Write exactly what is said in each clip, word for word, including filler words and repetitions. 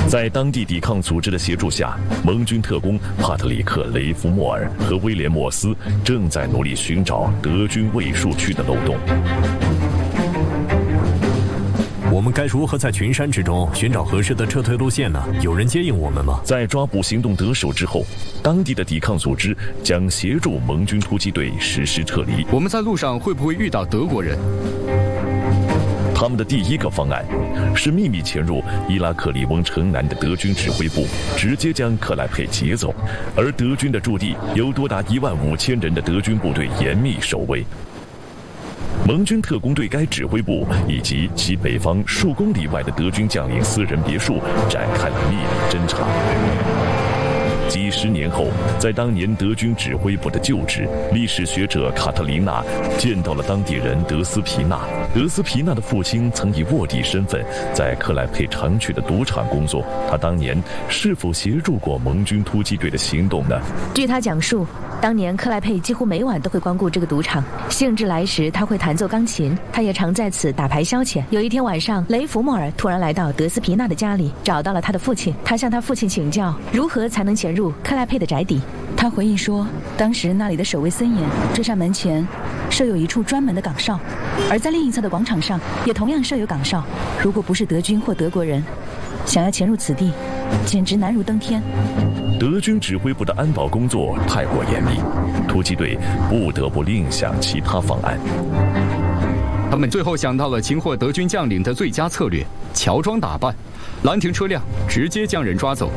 在当地抵抗组织的协助下，盟军特工帕特里克·雷夫莫尔和威廉·莫斯正在努力寻找德军卫戍区的漏洞。 我们该如何在群山之中寻找合适的撤退路线呢？有人接应我们吗？ 在抓捕行动得手之后，当地的抵抗组织将协助盟军突击队实施撤离。 我们在路上会不会遇到德国人？ 他们的第一个方案是秘密潜入伊拉克里翁城南的德军指挥部，直接将克莱佩劫走。而德军的驻地有多达一万五千人的德军部队严密守卫。盟军特工对该指挥部以及其北方数公里外的德军将领私人别墅展开了秘密侦察。几十年后，在当年德军指挥部的旧址，历史学者卡特琳娜见到了当地人德斯皮纳。德斯皮纳的父亲曾以卧底身份在克莱佩常去的赌场工作，他当年是否协助过盟军突击队的行动呢？ 据他讲述，当年克莱佩几乎每晚都会光顾这个赌场，兴致来时他会弹奏钢琴，他也常在此打牌消遣。有一天晚上，雷弗莫尔突然来到德斯皮纳的家里，找到了他的父亲。他向他父亲请教如何才能潜入克莱佩的宅邸。 他回忆说，当时那里的守卫森严，这扇门前设有一处专门的岗哨，而在另一侧的广场上也同样设有岗哨。如果不是德军或德国人，想要潜入此地，简直难如登天。 德军指挥部的安保工作太过严密，突击队不得不另想其他方案。 他们最后想到了擒获德军将领的最佳策略：乔装打扮，拦停车辆，直接将人抓走。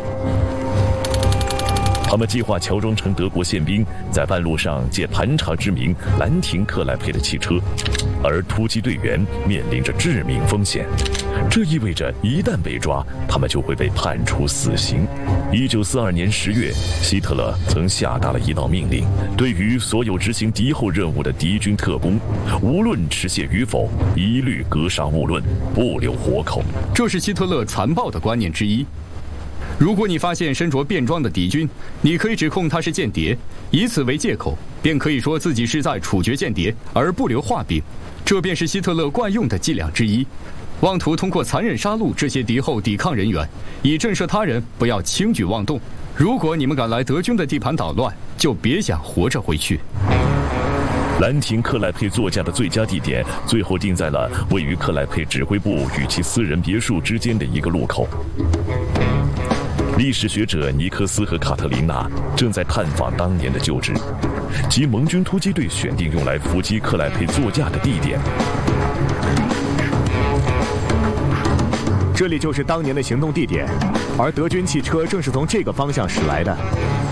他们计划乔装成德国宪兵，在半路上借盘查之名拦停克莱佩的汽车，而突击队员面临着致命风险。这意味着一旦被抓，他们就会被判处死刑。一九四二年十月，希特勒曾下达了一道命令，对于所有执行敌后任务的敌军特工，无论持械与否，一律格杀勿论，不留活口。 这是希特勒残暴的观念之一。如果你发现身着便装的敌军，你可以指控他是间谍，以此为借口，便可以说自己是在处决间谍，而不留话柄。这便是希特勒惯用的伎俩之一，妄图通过残忍杀戮这些敌后抵抗人员，以震慑他人不要轻举妄动。如果你们敢来德军的地盘捣乱，就别想活着回去。 拦停克莱佩座驾的最佳地点，最后定在了位于克莱佩指挥部与其私人别墅之间的一个路口。历史学者尼克斯和卡特琳娜正在探访当年的旧址，即盟军突击队选定用来伏击克莱佩座驾的地点。 这里就是当年的行动地点，而德军汽车正是从这个方向驶来的。